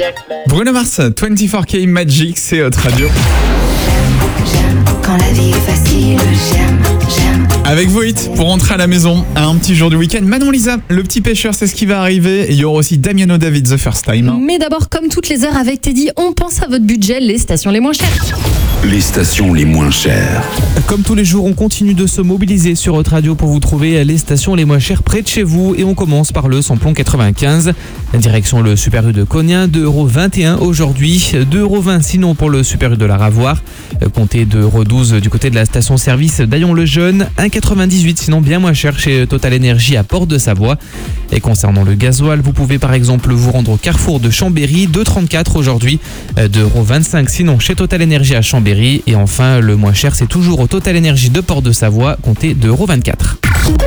Bruno Mars, 24K Magic, c'est votre radio. J'aime quand la vie est facile, j'aime. Avec vos hits pour rentrer à la maison à un petit jour du week-end. Manon Lisa, le petit pêcheur, c'est ce qui va arriver. Il y aura aussi Damiano David, The First Time. Mais d'abord, comme toutes les heures avec Teddy, on pense à votre budget, les stations les moins chères. Les stations les moins chères. Comme tous les jours, on continue de se mobiliser sur votre radio pour vous trouver les stations les moins chères près de chez vous. Et on commence par le samplon 95. Direction le Super U de Cognin, 2,21 € aujourd'hui. 2,20 € sinon pour le Super U de la Ravoire. Comptez 2,12 € du côté de la station-service d'Aillon-le-Jeune. 1,98 € sinon bien moins cher chez Total Energy à Port-de-Savoie. Et concernant le gasoil, vous pouvez par exemple vous rendre au Carrefour de Chambéry. 2,34 € aujourd'hui. 2,25 € sinon chez Total Energy à Chambéry. Et enfin, le moins cher, c'est toujours au Total Energy de Port-de-Savoie, comptez 2,24 €.